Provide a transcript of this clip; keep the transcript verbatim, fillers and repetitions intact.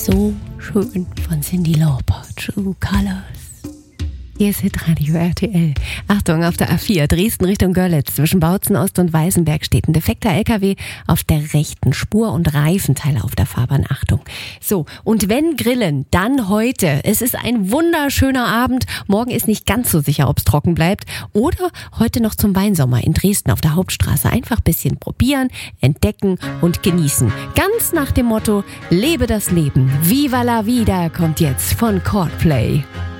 So schön von Cyndi Lauper, True Colors. Hier ist Hitradio R T L. Achtung, auf der A vier, Dresden Richtung Görlitz. Zwischen Bautzen Ost und Weißenberg steht ein defekter L K W auf der rechten Spur und Reifenteile auf der Fahrbahn. Achtung. So, und wenn grillen, dann heute. Es ist ein wunderschöner Abend. Morgen ist nicht ganz so sicher, ob es trocken bleibt. Oder heute noch zum Weinsommer in Dresden auf der Hauptstraße. Einfach ein bisschen probieren, entdecken und genießen. Ganz nach dem Motto, lebe das Leben. Viva la vida kommt jetzt von Coldplay.